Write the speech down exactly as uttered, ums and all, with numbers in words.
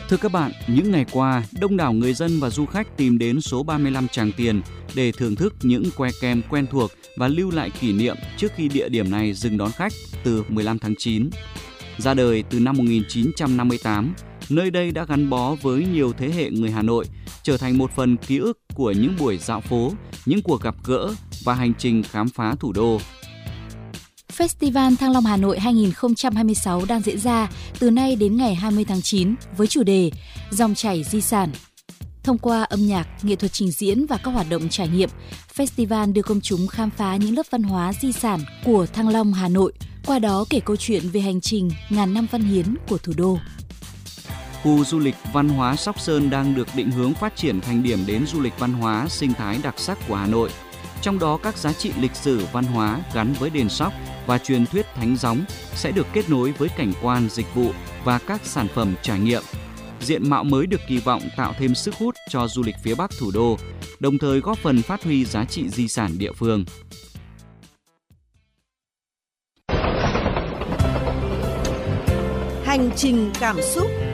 Thưa các bạn, những ngày qua, đông đảo người dân và du khách tìm đến số ba mươi lăm Tràng Tiền để thưởng thức những que kem quen thuộc và lưu lại kỷ niệm trước khi địa điểm này dừng đón khách từ mười lăm tháng chín. Ra đời từ năm một nghìn chín trăm năm mươi tám, nơi đây đã gắn bó với nhiều thế hệ người Hà Nội, trở thành một phần ký ức của những buổi dạo phố, những cuộc gặp gỡ và hành trình khám phá thủ đô. Festival Thăng Long Hà Nội hai không hai sáu đang diễn ra từ nay đến ngày hai mươi tháng chín với chủ đề Dòng chảy di sản. Thông qua âm nhạc, nghệ thuật trình diễn và các hoạt động trải nghiệm, festival đưa công chúng khám phá những lớp văn hóa di sản của Thăng Long Hà Nội, qua đó kể câu chuyện về hành trình ngàn năm văn hiến của thủ đô. Khu du lịch văn hóa Sóc Sơn đang được định hướng phát triển thành điểm đến du lịch văn hóa sinh thái đặc sắc của Hà Nội. Trong đó các giá trị lịch sử văn hóa gắn với đền Sóc và truyền thuyết thánh gióng sẽ được kết nối với cảnh quan, dịch vụ và các sản phẩm trải nghiệm. Diện mạo mới được kỳ vọng tạo thêm sức hút cho du lịch phía Bắc thủ đô, đồng thời góp phần phát huy giá trị di sản địa phương. Hành trình cảm xúc.